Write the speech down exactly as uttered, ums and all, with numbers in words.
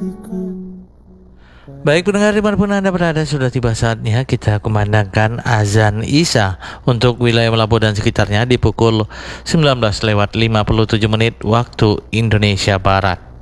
Baik pendengar dimanapun Anda berada, sudah tiba saatnya kita kumandangkan azan Isya untuk wilayah Melabuh dan sekitarnya di pukul sembilan belas lewat lima puluh tujuh menit waktu Indonesia Barat.